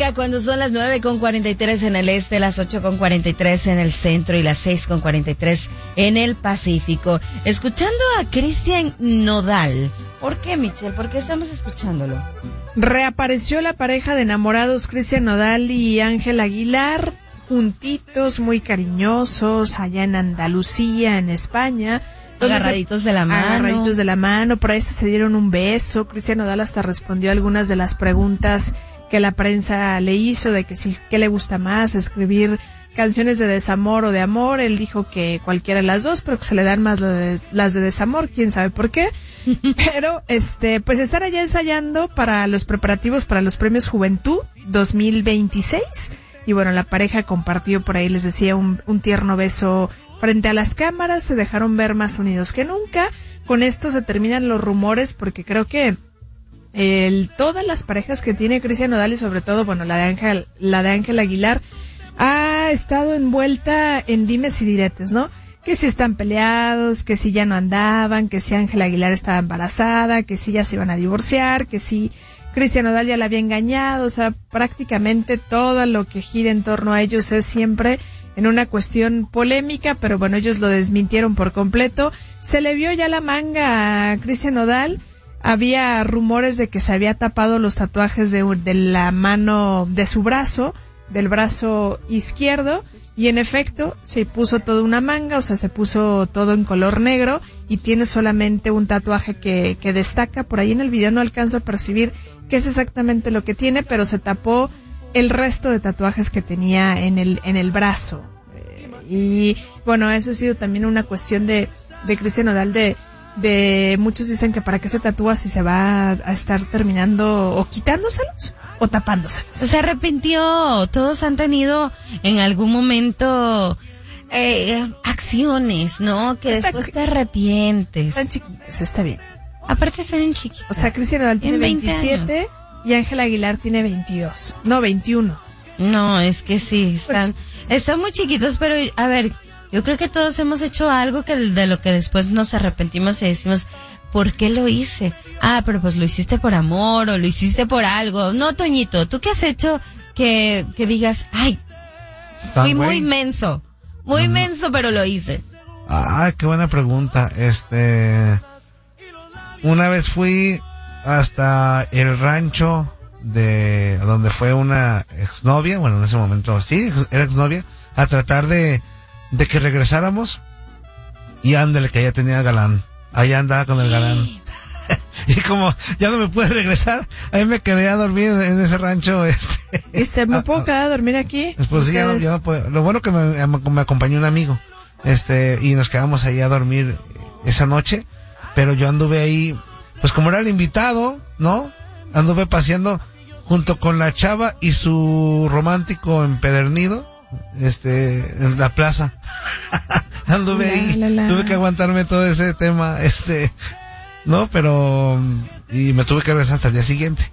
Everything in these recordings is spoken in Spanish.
día cuando son las 9:43 en el este, las 8:43 en el centro y las 6:43 en el Pacífico. Escuchando a Cristian Nodal. ¿Por qué, Michelle? ¿Por qué estamos escuchándolo? Reapareció la pareja de enamorados Cristian Nodal y Ángel Aguilar, juntitos, muy cariñosos, allá en Andalucía, en España. Agarraditos de la mano. Agarraditos de la mano, por ahí se dieron un beso. Cristian Nodal hasta respondió algunas de las preguntas que la prensa le hizo, de que si, qué le gusta más, escribir canciones de desamor o de amor. Él dijo que cualquiera de las dos, pero que se le dan más las de desamor, quién sabe por qué. Pero, pues están allá ensayando para los preparativos para los Premios Juventud 2026. Y bueno, la pareja compartió por ahí, les decía, un tierno beso frente a las cámaras. Se dejaron ver más unidos que nunca. Con esto se terminan los rumores, porque creo que todas las parejas que tiene Cristian Nodal y sobre todo, bueno, la de Ángel Aguilar, ha estado envuelta en dimes y diretes, ¿no? Que si están peleados, que si ya no andaban, que si Ángel Aguilar estaba embarazada, que si ya se iban a divorciar, que si Cristian Nodal ya la había engañado. O sea, prácticamente todo lo que gira en torno a ellos es siempre en una cuestión polémica, pero bueno, ellos lo desmintieron por completo. Se le vio ya la manga a Cristian Nodal. Había rumores de que se había tapado los tatuajes de la mano, de su brazo, del brazo izquierdo, y en efecto se puso toda una manga, o sea, se puso todo en color negro y tiene solamente un tatuaje que destaca. Por ahí en el video no alcanzo a percibir qué es exactamente lo que tiene, pero se tapó el resto de tatuajes que tenía en el brazo. Y bueno, eso ha sido también una cuestión de Cristian Nodal, de muchos dicen que para qué se tatúa si se va a estar terminando o quitándoselos o tapándoselos. Se arrepintió. Todos han tenido en algún momento acciones, ¿no? Que después te arrepientes. Están chiquitas, está bien. Aparte están en chiquitas. O sea, Cristian Nodal tiene 27 años. Y Ángel Aguilar tiene 22. No, 21. No, es que sí, están muy chiquitos, pero a ver, yo creo que todos hemos hecho algo de lo que después nos arrepentimos y decimos, ¿por qué lo hice? Ah, pero pues lo hiciste por amor o lo hiciste por algo. No, Toñito, ¿tú qué has hecho que digas, ay, fui muy menso, pero lo hice? Ah, qué buena pregunta. Una vez fui hasta el rancho de donde fue una exnovia, bueno, en ese momento sí, era exnovia, a tratar de que regresáramos, y ándale que ella tenía galán, allá andaba con el galán. Y como ya no me pude regresar, ahí me quedé a dormir en ese rancho. ¿Me puedo quedar a dormir aquí? Pues sí, ya no puedo. Lo bueno que me acompañó un amigo, y nos quedamos ahí a dormir esa noche, pero yo anduve ahí, pues como era el invitado, ¿no? Anduve paseando junto con la chava y su romántico empedernido, en la plaza. Anduve ahí, tuve que aguantarme todo ese tema, no, pero, y me tuve que regresar hasta el día siguiente.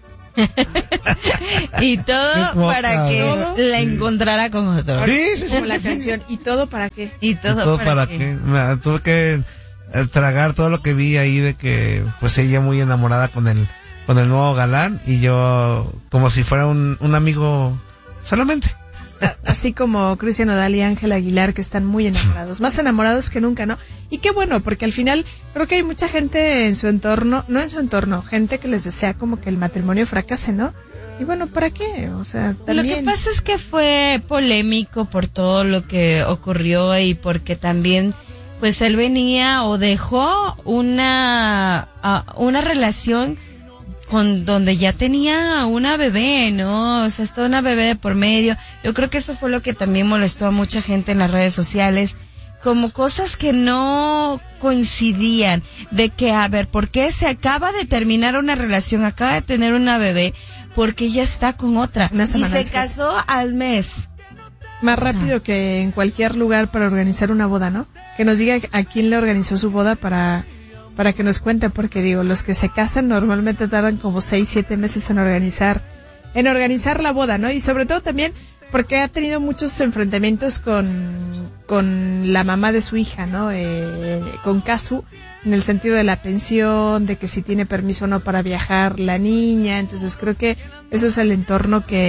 Y todo para que la encontrara con otro. Sí. Como la canción, ¿y todo para qué? ¿Y todo para qué? Tuve que tragar todo lo que vi ahí de que, pues ella muy enamorada con el nuevo galán, y yo como si fuera un amigo solamente. Así como Cristian Nodal y Ángel Aguilar, que están muy enamorados, más enamorados que nunca, ¿no? Y qué bueno, porque al final creo que hay mucha gente en su entorno, no en su entorno, gente que les desea como que el matrimonio fracase, ¿no? Y bueno, ¿para qué? O sea, también... Lo que pasa es que fue polémico por todo lo que ocurrió y porque también, pues él venía o dejó una relación con donde ya tenía una bebé, ¿no? O sea, está una bebé de por medio. Yo creo que eso fue lo que también molestó a mucha gente en las redes sociales, como cosas que no coincidían, de que, a ver, ¿por qué se acaba de terminar una relación, acaba de tener una bebé, porque ella está con otra? Y se casó al mes. Más rápido que en cualquier lugar para organizar una boda, ¿no? Que nos diga a quién le organizó su boda para que nos cuente, porque digo, los que se casan normalmente tardan como 6-7 meses en organizar la boda, ¿no? Y sobre todo también porque ha tenido muchos enfrentamientos con la mamá de su hija, ¿no? Con Casu, en el sentido de la pensión, de que si tiene permiso o no para viajar la niña. Entonces creo que eso es el entorno que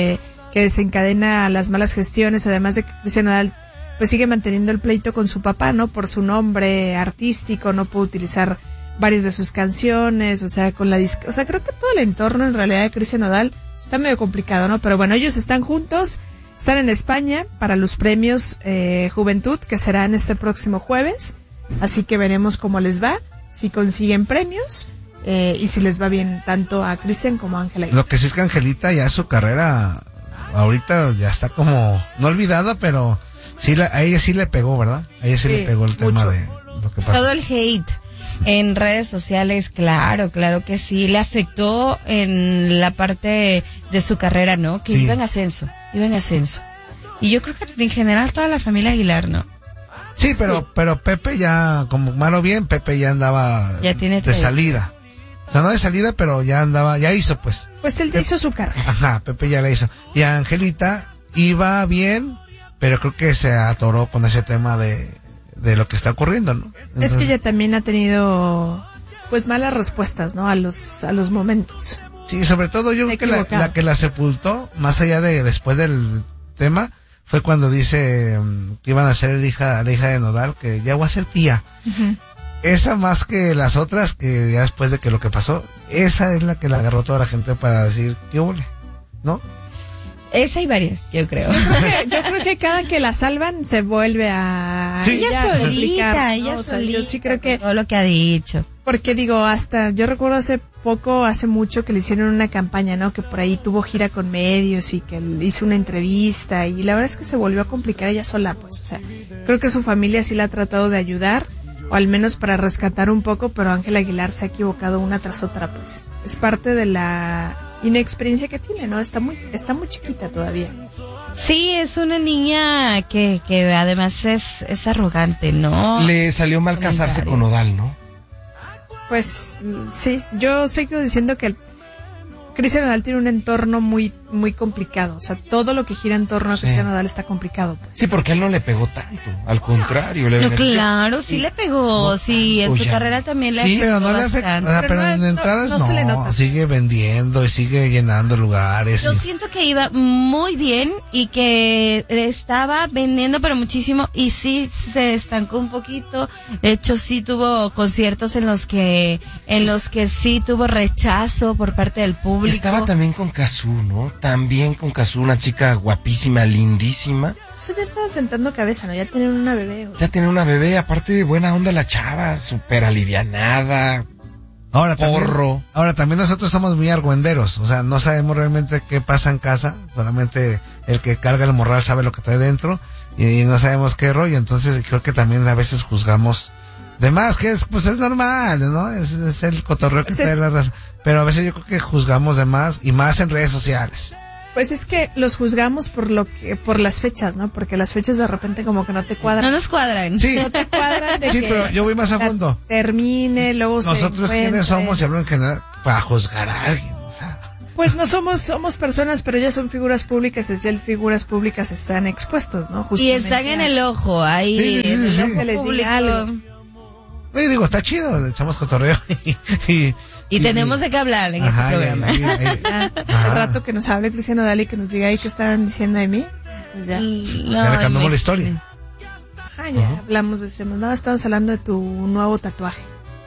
que desencadena las malas gestiones, además de que Cristian Nodal pues sigue manteniendo el pleito con su papá, ¿no? Por su nombre artístico, no puede utilizar varias de sus canciones, o sea, creo que todo el entorno en realidad de Cristian Nodal está medio complicado, ¿no? Pero bueno, ellos están juntos, están en España para los premios Juventud, que serán este próximo jueves, así que veremos cómo les va, si consiguen premios, y si les va bien tanto a Cristian como a Ángela. Lo que sí es que Angelita ya su carrera ahorita ya está como, no olvidada, pero sí a ella sí le pegó, ¿verdad? A ella sí le pegó el tema de lo que pasó. Todo el hate en redes sociales, claro que sí, le afectó en la parte de su carrera, ¿no? Que iba en ascenso. Y yo creo que en general toda la familia Aguilar, ¿no? Sí, pero Pepe ya, como malo bien, Pepe ya andaba ya tiene de salida. O sea, no de salida, pero ya andaba, ya hizo pues. Pues él ya hizo su carrera. Ajá, Pepe ya la hizo. Y Angelita iba bien, pero creo que se atoró con ese tema de lo que está ocurriendo, ¿no? Entonces, es que ella también ha tenido pues malas respuestas, ¿no? A los momentos. Sí, sobre todo yo creo que la que la sepultó, más allá de después del tema, fue cuando dice que iban a ser la hija de Nodal, que ya voy a ser tía. Uh-huh. Esa más que las otras, que ya después de que lo que pasó, esa es la que la agarró toda la gente para decir, ¿qué huele? ¿No? Esa hay varias, yo creo. Yo creo que cada que la salvan se vuelve a... Sí. Ella solita. Yo sí creo que... Todo lo que ha dicho. Porque yo recuerdo hace mucho que le hicieron una campaña, ¿no? Que por ahí tuvo gira con medios y que hizo una entrevista y la verdad es que se volvió a complicar ella sola, pues, o sea, creo que su familia sí la ha tratado de ayudar, o al menos para rescatar un poco, pero Ángela Aguilar se ha equivocado una tras otra, pues. Es parte de la inexperiencia que tiene, ¿no? Está muy chiquita todavía. Sí, es una niña que además es arrogante, ¿no? Le salió mal casarse con Nodal, ¿no? Pues sí, yo sigo diciendo que Cristian Nodal tiene un entorno muy muy complicado, o sea, todo lo que gira en torno a Cristian Nodal está complicado, pues. Sí, porque él no le pegó tanto, al contrario, le benefició. Claro, sí le pegó, no, sí, en su carrera también le afectó. Pero no le afecta, pero en entradas no, se le nota. Sigue vendiendo y sigue llenando lugares. Yo siento que iba muy bien y que estaba vendiendo pero muchísimo y sí se estancó un poquito. De hecho, sí tuvo conciertos en los que sí tuvo rechazo por parte del público. Estaba también con Cazzu, ¿no? También con Cazzu, una chica guapísima, lindísima. Eso ya estaba sentando cabeza, ¿no? Ya tienen una bebé. Ya tienen una bebé, aparte de buena onda la chava, súper alivianada. Ahora también nosotros somos muy argüenderos, o sea, no sabemos realmente qué pasa en casa, solamente el que carga el morral sabe lo que trae dentro y no sabemos qué rollo, entonces creo que también a veces juzgamos de más, que es normal, ¿no? Es el cotorreo que trae la raza. Pero a veces yo creo que juzgamos de más y más en redes sociales. Pues es que los juzgamos por las fechas, ¿no? Porque las fechas de repente como que no te cuadran. No nos cuadran. Sí. No te cuadran de sí, que pero yo voy más a fondo. Termine, luego nosotros quiénes somos, y hablo en general, para juzgar a alguien. O sea. Pues no somos personas, pero ya son figuras públicas, es decir, figuras públicas están expuestos, ¿no? Justamente y están en el ojo, ahí. Sí, en el ojo que les diga algo. Oye, digo, está chido, le echamos cotorreo y tenemos de qué hablar en ese programa. El rato que nos hable Cristian Nodal y que nos diga ahí qué estaban diciendo de mí, pues ya. Ya le cambiamos la historia. Ajá, ya hablamos de ese. No, estamos hablando de tu nuevo tatuaje.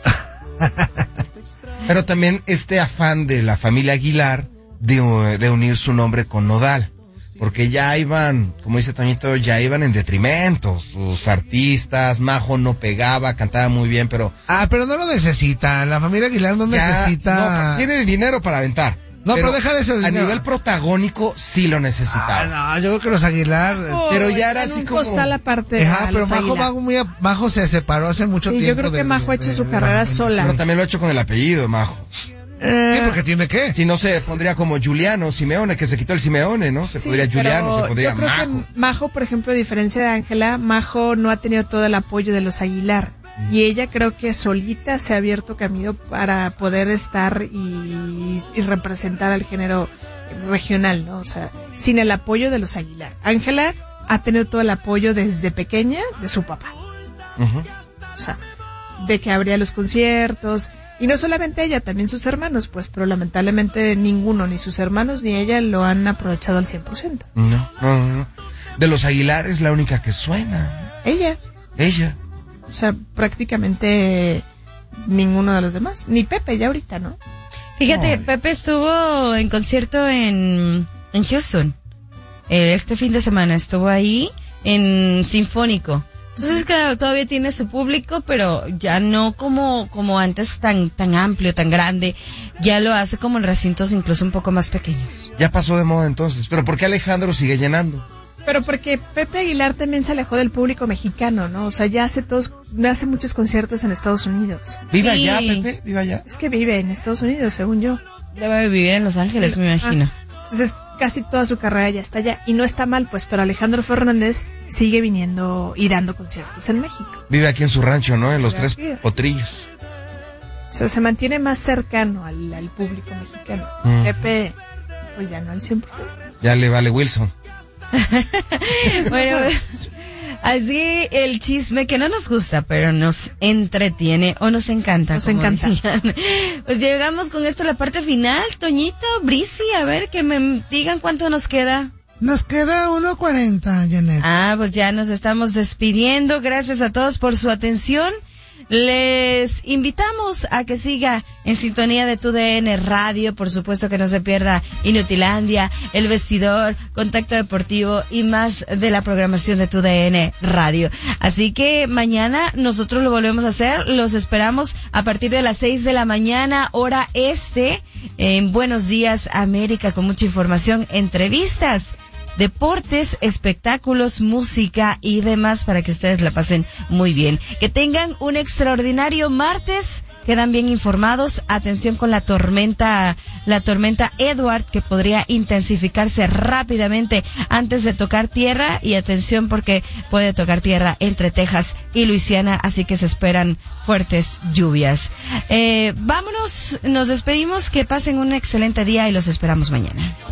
Pero también este afán de la familia Aguilar de unir su nombre con Nodal. Porque ya iban, como dice Toñito, ya iban en detrimento. Sus artistas, Majo no pegaba, cantaba muy bien, pero... pero no lo necesita. La familia Aguilar no necesita... No, tiene dinero para aventar. No, pero deja de eso. A nivel protagónico, sí lo necesitaba. No, yo creo que los Aguilar... pero ya era así como... aparte pero Majo se separó hace mucho tiempo. Sí, yo creo que Majo ha hecho su carrera sola. Pero también lo ha hecho con el apellido, Majo. ¿Qué? Porque tiene que. Si no se pondría como Giuliano Simeone, que se quitó el Simeone, ¿no? Se podría Giuliano, se podría Majo. Yo creo que Majo, por ejemplo, a diferencia de Ángela, Majo no ha tenido todo el apoyo de los Aguilar. Y ella creo que solita se ha abierto camino para poder estar y representar al género regional, ¿no? O sea, sin el apoyo de los Aguilar. Ángela ha tenido todo el apoyo desde pequeña de su papá. O sea, de que abría los conciertos, Y no solamente ella, también sus hermanos, pues, pero lamentablemente ninguno, ni sus hermanos ni ella, lo han aprovechado al 100%. No. De los Aguilares, la única que suena. Ella. O sea, prácticamente ninguno de los demás. Ni Pepe, ya ahorita, ¿no? Fíjate, Pepe estuvo en concierto en Houston. Este fin de semana estuvo ahí en Sinfónico. Entonces, claro, todavía tiene su público, pero ya no como antes tan amplio, tan grande. Ya lo hace como en recintos incluso un poco más pequeños. Ya pasó de moda entonces. ¿Pero por qué Alejandro sigue llenando? Pero porque Pepe Aguilar también se alejó del público mexicano, ¿no? O sea, ya hace muchos conciertos en Estados Unidos. ¿Vive allá, Pepe? ¿Vive allá? Es que vive en Estados Unidos, según yo. Debe vivir en Los Ángeles, me imagino. Entonces, casi toda su carrera ya está allá. Y no está mal, pues, pero Alejandro Fernández sigue viniendo y dando conciertos en México. Vive aquí en su rancho, ¿no? En Los Tres Potrillos. O sea, se mantiene más cercano al público mexicano. Pepe, pues ya no al 100%. Ya le vale Wilson. Bueno, así el chisme que no nos gusta, pero nos entretiene o nos encanta. Nos encanta. Pues llegamos con esto a la parte final. Toñito, Brisi, a ver, que me digan cuánto nos queda. Nos queda 1:40, Janet. Pues ya nos estamos despidiendo. Gracias a todos por su atención. Les invitamos a que siga en sintonía de TUDN Radio, por supuesto que no se pierda Inutilandia, El Vestidor, Contacto Deportivo y más de la programación de TUDN Radio. Así que mañana nosotros lo volvemos a hacer, los esperamos a partir de las 6 de la mañana, hora este, en Buenos Días América, con mucha información, entrevistas, deportes, espectáculos, música y demás para que ustedes la pasen muy bien. Que tengan un extraordinario martes, quedan bien informados. Atención con la tormenta Edward, que podría intensificarse rápidamente antes de tocar tierra, y atención porque puede tocar tierra entre Texas y Luisiana, así que se esperan fuertes lluvias. Vámonos, nos despedimos, que pasen un excelente día y los esperamos mañana.